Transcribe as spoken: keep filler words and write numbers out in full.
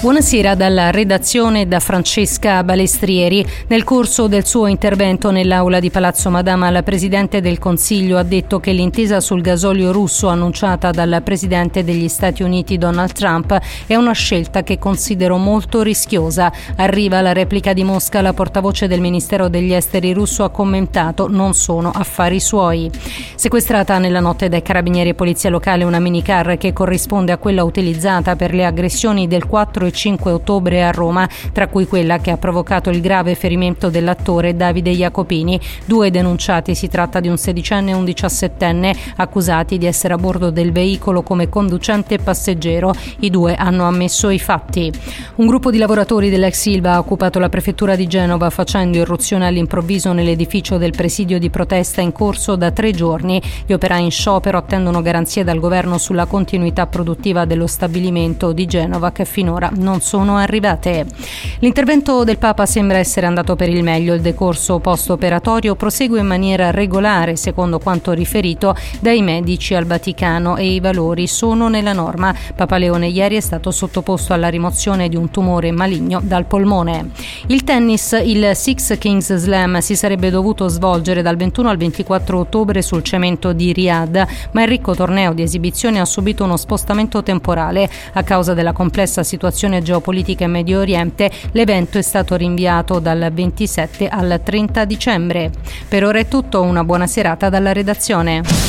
Buonasera dalla redazione da Francesca Balestrieri. Nel corso del suo intervento nell'aula di Palazzo Madama, la Presidente del Consiglio ha detto che l'intesa sul gasolio russo annunciata dal Presidente degli Stati Uniti Donald Trump è una scelta che considero molto rischiosa. Arriva la replica di Mosca, la portavoce del Ministero degli Esteri russo ha commentato: non sono affari suoi. Sequestrata nella notte dai carabinieri e polizia locale una minicar che corrisponde a quella utilizzata per le aggressioni del quattro e cinque ottobre a Roma, tra cui quella che ha provocato il grave ferimento dell'attore Davide Jacopini. Due denunciati, si tratta di un sedicenne e un diciassettenne, accusati di essere a bordo del veicolo come conducente e passeggero. I due hanno ammesso i fatti. Un gruppo di lavoratori dell'ex Ilva ha occupato la prefettura di Genova facendo irruzione all'improvviso nell'edificio del presidio di protesta in corso da tre giorni. Gli operai in sciopero attendono garanzie dal governo sulla continuità produttiva dello stabilimento di Genova, che finora non sono arrivate. L'intervento del Papa sembra essere andato per il meglio. Il decorso post-operatorio prosegue in maniera regolare, secondo quanto riferito dai medici al Vaticano, e i valori sono nella norma. Papa Leone ieri è stato sottoposto alla rimozione di un tumore maligno dal polmone. Il tennis, il Six Kings Slam si sarebbe dovuto svolgere dal ventuno al ventiquattro ottobre sul cemento di Riyadh, ma il ricco torneo di esibizione ha subito uno spostamento temporale. A causa della complessa situazione geopolitica in Medio Oriente, l'evento è stato rinviato dal ventisette al trenta dicembre. Per ora è tutto, una buona serata dalla redazione.